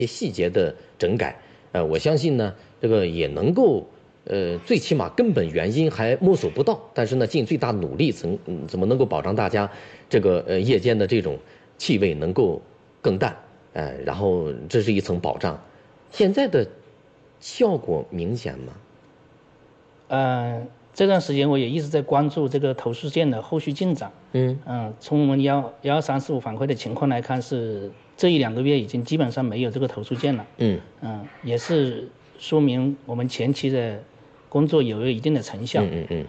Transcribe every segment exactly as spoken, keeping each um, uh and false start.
些细节的整改，呃，我相信呢，这个也能够，呃，最起码根本原因还摸索不到，但是呢，尽最大努力怎嗯怎么能够保障大家这个呃夜间的这种气味能够更淡，呃，然后这是一层保障。现在的效果明显吗？ 呃，这段时间我也一直在关注这个投诉件的后续进展。 嗯嗯，从我们幺幺二三四五反馈的情况来看，是这一两个月已经基本上没有这个投诉件了。 嗯嗯，也是说明我们前期的工作有一定的成效。 嗯嗯嗯，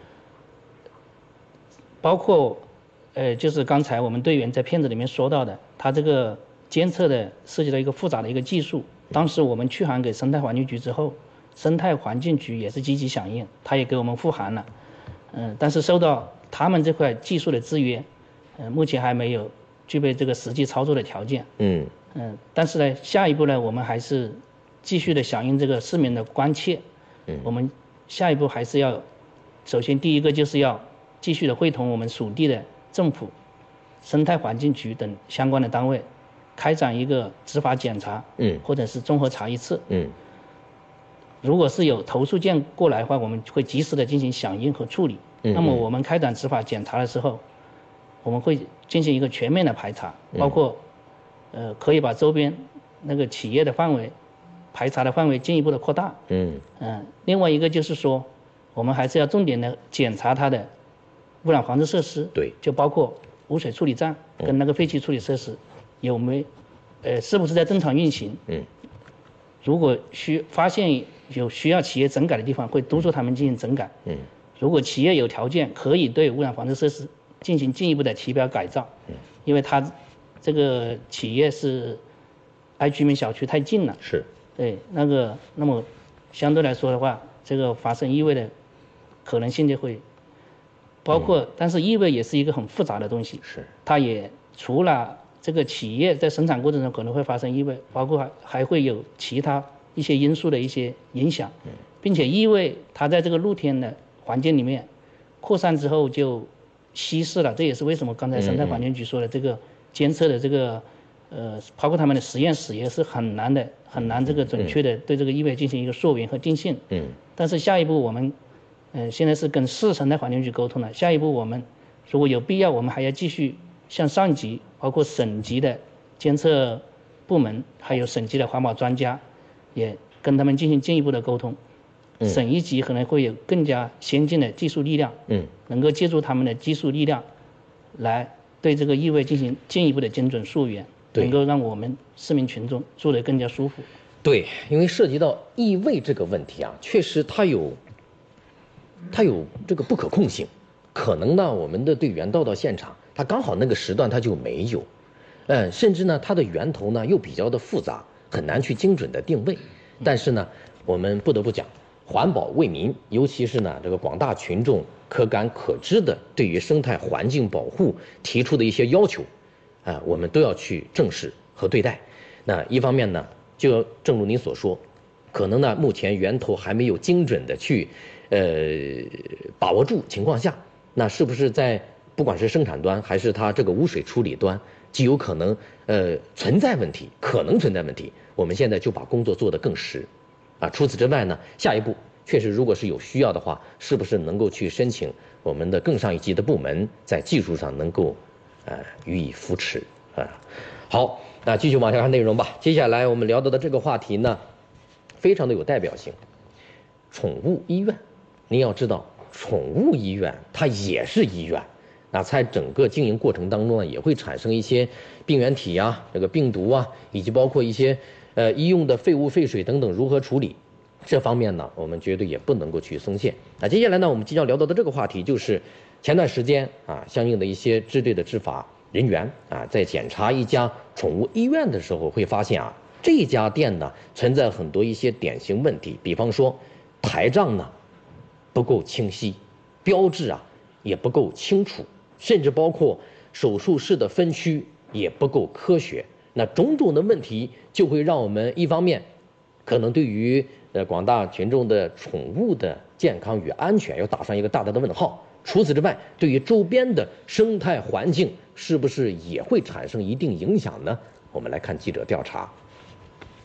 包括呃，就是刚才我们队员在片子里面说到的，他这个监测的涉及到一个复杂的一个技术。当时我们去函给生态环境局之后，生态环境局也是积极响应，他也给我们复函了。嗯，但是受到他们这块技术的制约，嗯、呃，目前还没有具备这个实际操作的条件。 嗯嗯，但是呢，下一步呢，我们还是继续的响应这个市民的关切。 嗯， 我们下一步还是要，首先第一个就是要继续的会同我们属地的政府、生态环境局等相关的单位，开展一个执法检查， 嗯， 或者是综合查一次。 嗯， 如果是有投诉件过来的话，我们会及时的进行响应和处理。 嗯， 那么我们开展执法检查的时候，我们会进行一个全面的排查，包括，呃，可以把周边那个企业的范围，排查的范围进一步的扩大。 嗯嗯，另外一个就是说，我们还是要重点的检查它的污染防治设施， 对， 就包括污水处理站跟那个废气处理设施有没，呃，是不是在正常运行？ 嗯， 如果需发现有需要企业整改的地方，会督促他们进行整改。 嗯， 如果企业有条件，可以对污染防治设施进行进一步的提标改造。 嗯， 因为它这个企业是挨居民小区太近了。 是。 对，那个那么相对来说的话，这个发生异味的可能性就会包括，嗯、但是异味也是一个很复杂的东西。 是。它也除了这个企业在生产过程中可能会发生异味，包括还还会有其他一些因素的一些影响。嗯。并且异味它在这个露天的环境里面扩散之后就稀释了，这也是为什么刚才生态环境局说的这个监测的这个。呃，包括他们的实验室也是很难的，很难这个准确的对这个异味进行一个溯源和定性。 嗯。 但是下一步我们，呃，现在是跟市生态环境局沟通了。下一步我们如果有必要，我们还要继续向上级，包括省级的监测部门，还有省级的环保专家，也跟他们进行进一步的沟通。嗯。省一级可能会有更加先进的技术力量， 嗯， 能够借助他们的技术力量，来对这个异味进行进一步的精准溯源。能够让我们市民群众住得更加舒服。 对，因为涉及到异味这个问题啊，确实它有，它有这个不可控性，可能呢，我们的队员到到现场，他刚好那个时段他就没有，嗯，甚至呢，它的源头呢又比较的复杂，很难去精准的定位。但是呢，我们不得不讲，环保为民，尤其是呢这个广大群众可感可知的对于生态环境保护提出的一些要求。啊，我们都要去正视和对待。那一方面呢，就正如您所说，可能呢目前源头还没有精准的去，呃把握住情况下，那是不是在不管是生产端还是它这个污水处理端，极有可能呃存在问题，可能存在问题。我们现在就把工作做得更实。啊，除此之外呢，下一步确实如果是有需要的话，是不是能够去申请我们的更上一级的部门在技术上能够。呃，予以扶持啊。好，那继续往下看内容吧。接下来我们聊到的这个话题呢，非常的有代表性。宠物医院，您要知道，宠物医院它也是医院，那在整个经营过程当中呢，也会产生一些病原体啊、这个病毒啊，以及包括一些呃医用的废物、废水等等如何处理。这方面呢，我们绝对也不能够去松懈。那接下来呢，我们即将聊到的这个话题就是。前段时间啊，相应的一些支队的执法人员啊，在检查一家宠物医院的时候，会发现啊，这家店呢存在很多一些典型问题，比方说台账呢不够清晰，标志啊也不够清楚，甚至包括手术室的分区也不够科学。那种种的问题就会让我们一方面可能对于呃广大群众的宠物的健康与安全要打上一个大大的问号。除此之外，对于周边的生态环境是不是也会产生一定影响呢？我们来看记者调查。